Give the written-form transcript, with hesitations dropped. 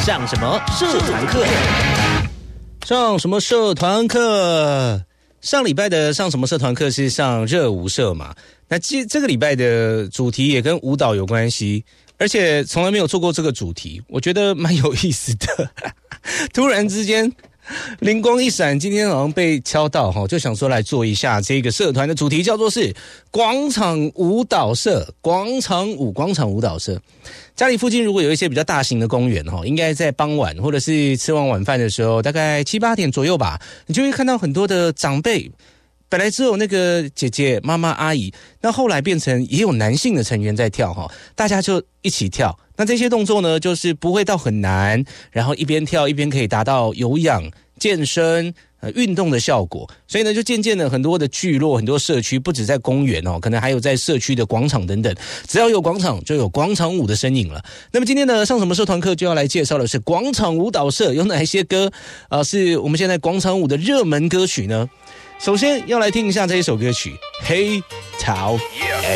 上什么社团课？ 上什么社团课？上礼拜的上什么社团课是上热舞社嘛？那这个礼拜的主题也跟舞蹈有关系，而且从来没有做过这个主题，我觉得蛮有意思的。突然之间灵光一闪，今天好像被敲到，就想说来做一下这个社团的主题，叫做是广场舞蹈社。广场舞蹈社。家里附近如果有一些比较大型的公园，应该在傍晚或者是吃完晚饭的时候，大概7、8点左右吧，你就会看到很多的长辈，本来只有那个姐姐、妈妈、阿姨，那后来变成也有男性的成员在跳，大家就一起跳。那这些动作呢，就是不会到很难，然后一边跳一边可以达到有氧、健身、运动的效果。所以呢，就渐渐的很多的聚落、很多社区，不止在公园可能还有在社区的广场等等，只要有广场就有广场舞的身影了。那么今天呢，上什么社团课就要来介绍的是广场舞蹈社有哪些歌是我们现在广场舞的热门歌曲呢？首先要来听一下这一首歌曲《黑桃 A》。